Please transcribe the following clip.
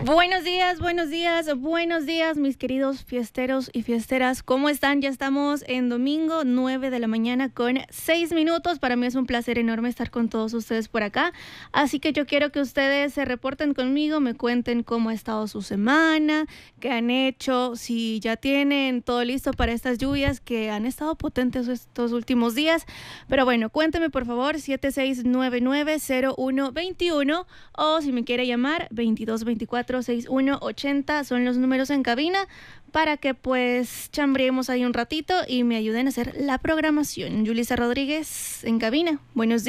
Buenos días, mis queridos fiesteros y fiesteras. ¿Cómo están? Ya estamos en domingo, 9 de la mañana con 6 minutos. Para mí es un placer enorme estar con todos ustedes por acá. Así que yo quiero que ustedes se reporten conmigo, me cuenten cómo ha estado su semana, qué han hecho, si ya tienen todo listo para estas lluvias que han estado potentes estos últimos días. Pero bueno, cuénteme por favor, 76990121 o si me quiere llamar, 2224-6180 son los números en cabina para que pues chambriemos ahí un ratito y me ayuden a hacer la programación. Yulisa Rodríguez en cabina. Buenos días.